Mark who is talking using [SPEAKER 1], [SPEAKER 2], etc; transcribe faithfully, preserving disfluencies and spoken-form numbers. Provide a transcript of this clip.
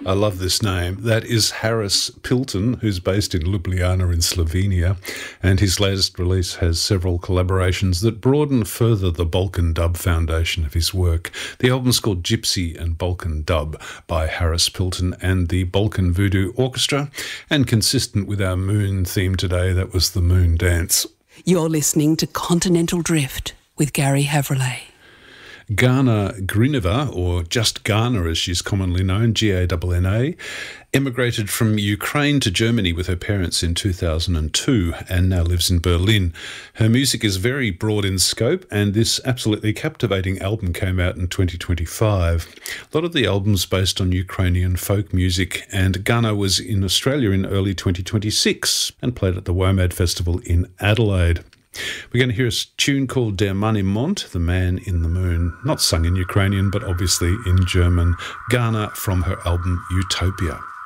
[SPEAKER 1] I love this name. That is Haris Pilton, who's based in Ljubljana in Slovenia, and his latest release has several collaborations that broaden further the Balkan Dub foundation of his work. The album's called Gypsy and Balkan Dub by Haris Pilton and the Balkan Voodoo Orchestra, and consistent with our moon theme today, that was the Moon Dance.
[SPEAKER 2] You're listening to Continental Drift with Gary Havrillay.
[SPEAKER 1] Gana Grineva, or just Gana as she's commonly known, G A N N A, emigrated from Ukraine to Germany with her parents in two thousand two and now lives in Berlin. Her music is very broad in scope, and this absolutely captivating album came out in twenty twenty-five. A lot of the album's based on Ukrainian folk music, and Gana was in Australia in early twenty twenty-six and played at the WOMAD Festival in Adelaide. We're going to hear a tune called Der Mann im Mond, The Man in the Moon, not sung in Ukrainian, but obviously in German. Gana from her album Utopia.